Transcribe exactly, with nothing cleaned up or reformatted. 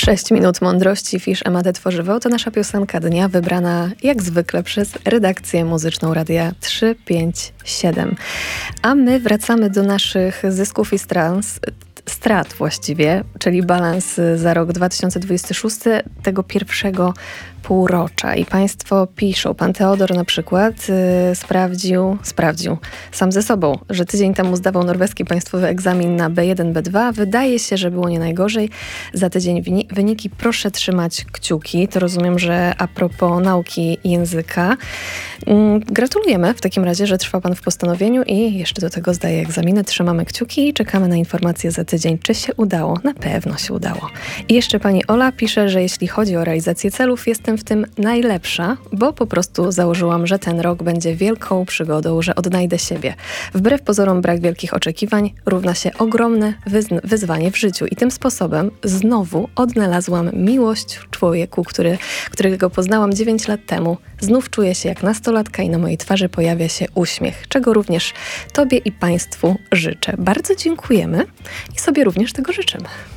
sześć minut mądrości Fisz Emadę Tworzywo to nasza piosenka dnia, wybrana jak zwykle przez redakcję muzyczną Radia trzysta pięćdziesiąt siedem. A my wracamy do naszych zysków i strans, strat właściwie, czyli balans za rok dwa tysiące dwudziesty szósty, tego pierwszego półrocza. I Państwo piszą, pan Teodor na przykład yy, sprawdził, sprawdził sam ze sobą, że tydzień temu zdawał norweski państwowy egzamin na B jeden B dwa. Wydaje się, że było nie najgorzej. Za tydzień wyni- wyniki proszę trzymać kciuki. To rozumiem, że a propos nauki języka. Yy, gratulujemy w takim razie, że trwa pan w postanowieniu i jeszcze do tego zdaje egzaminy. Trzymamy kciuki i czekamy na informacje za tydzień, czy się udało. Na pewno się udało. I jeszcze pani Ola pisze, że jeśli chodzi o realizację celów, jestem w tym najlepsza, bo po prostu założyłam, że ten rok będzie wielką przygodą, że odnajdę siebie. Wbrew pozorom brak wielkich oczekiwań równa się ogromne wyzn- wyzwanie w życiu i tym sposobem znowu odnalazłam miłość w człowieku, który, którego poznałam dziewięć lat temu. Znów czuję się jak nastolatka i na mojej twarzy pojawia się uśmiech, czego również Tobie i Państwu życzę. Bardzo dziękujemy i sobie również tego życzymy.